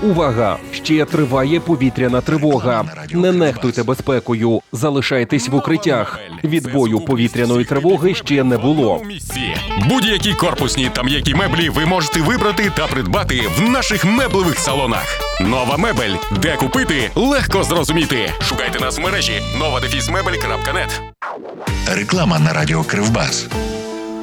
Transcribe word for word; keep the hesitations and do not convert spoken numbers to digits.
Увага! Ще триває повітряна тривога. Не нехтуйте безпекою. Залишайтесь в укриттях. Відбою повітряної тривоги ще не було. Будь-які корпусні та м'які меблі ви можете вибрати та придбати в наших меблевих салонах. Нова мебель. Де купити? Легко зрозуміти. Шукайте нас в мережі нова дефіс мебель крапка нет. Реклама на радіо Кривбас.